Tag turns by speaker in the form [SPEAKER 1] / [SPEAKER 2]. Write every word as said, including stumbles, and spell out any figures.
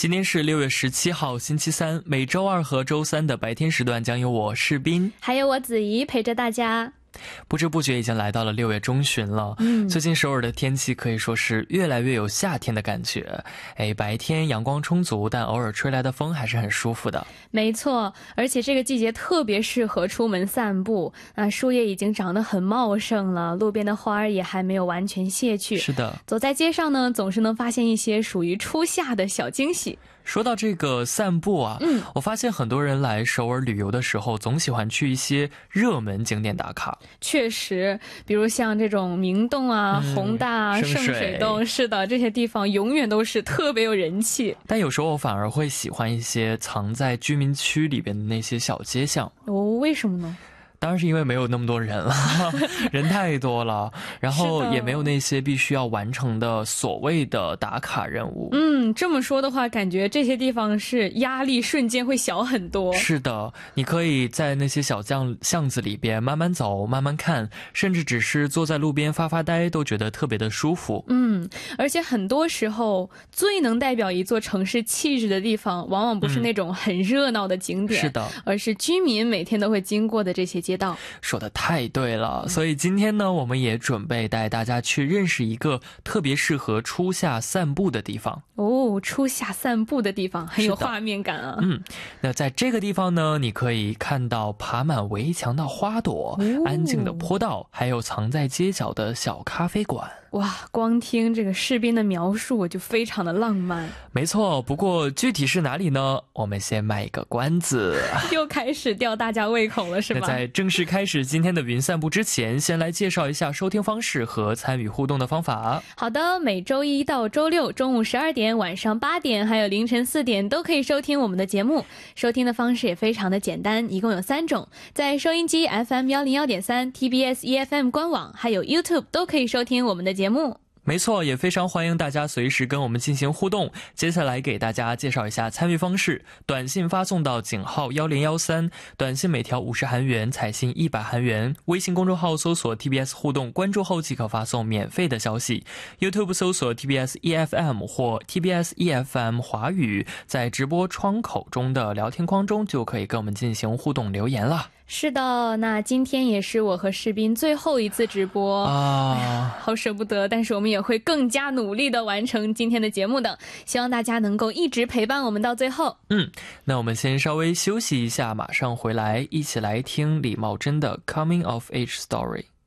[SPEAKER 1] 今天是六月十七号星期三，每周二和周三的白天时段将由我士斌
[SPEAKER 2] 还有我子怡陪着大家。
[SPEAKER 1] 不知不觉已经来到了六月中旬了，
[SPEAKER 2] 嗯，
[SPEAKER 1] 最近首尔的天气可以说是越来越有夏天的感觉。哎，白天阳光充足，但偶尔吹来的风还是很舒服的。
[SPEAKER 2] 没错，而且这个季节特别适合出门散步。那树叶已经长得很茂盛了，路边的花儿也还没有完全谢去。
[SPEAKER 1] 是的，
[SPEAKER 2] 走在街上呢，总是能发现一些属于初夏的小惊喜。
[SPEAKER 1] 说到这个散步啊，
[SPEAKER 2] 嗯，
[SPEAKER 1] 我发现很多人来首尔旅游的时候总喜欢去一些热门景点打卡。
[SPEAKER 2] 确实，比如像这种明洞啊、
[SPEAKER 1] 嗯、
[SPEAKER 2] 弘大啊、
[SPEAKER 1] 圣水
[SPEAKER 2] 圣水洞，是的，这些地方永远都是特别有人气。
[SPEAKER 1] 但有时候我反而会喜欢一些藏在居民区里边的那些小街巷。
[SPEAKER 2] 哦，为什么呢？
[SPEAKER 1] 当然是因为没有那么多人了人太多了，然后也没有那些必须要完成的所谓的打卡任务。
[SPEAKER 2] 嗯，这么说的话，感觉这些地方是压力瞬间会小很多。
[SPEAKER 1] 是的，你可以在那些小巷巷子里边慢慢走慢慢看，甚至只是坐在路边发发呆都觉得特别的舒服。
[SPEAKER 2] 嗯，而且很多时候最能代表一座城市气质的地方往往不是那种很热闹的景点、
[SPEAKER 1] 嗯、是的，
[SPEAKER 2] 而是居民每天都会经过的这些街道。
[SPEAKER 1] 说得太对了，所以今天呢，我们也准备带大家去认识一个特别适合初夏散步的地方。
[SPEAKER 2] 哦，初夏散步的地方很有画面感啊。
[SPEAKER 1] 嗯，那在这个地方呢，你可以看到爬满围墙的花朵、哦、安静的坡道，还有藏在街角的小咖啡馆。
[SPEAKER 2] 哇，光听这个士斌的描述我就非常的浪漫。
[SPEAKER 1] 没错，不过具体是哪里呢？我们先卖个关子。
[SPEAKER 2] 又开始吊大家胃口了是吧？
[SPEAKER 1] 那在正式开始今天的云散步之前，先来介绍一下收听方式和参与互动的方法。
[SPEAKER 2] 好的，每周一到周六中午十二点、晚上八点还有凌晨四点都可以收听我们的节目。收听的方式也非常的简单，一共有三种，在收音机 F M 一零一点三、T B S E F M 官网还有 YouTube 都可以收听我们的节目。
[SPEAKER 1] 没错，也非常欢迎大家随时跟我们进行互动。接下来给大家介绍一下参与方式：短信发送到井号一零一三，短信每条五十韩元，彩信一百韩元。微信公众号搜索 T B S 互动，关注后即可发送免费的消息。YouTube 搜索 T B S E F M 或 T B S E F M 华语，在直播窗口中的聊天框中就可以跟我们进行互动留言了。
[SPEAKER 2] 是的，那今天也是我和士斌最后一次直播啊、哎，好舍不得，但是我们也会更加努力的完成今天的节目的，希望大家能够一直陪伴我们到最后。
[SPEAKER 1] 嗯，那我们先稍微休息一下，马上回来，一起来听李茂贞的 Coming of Age Story。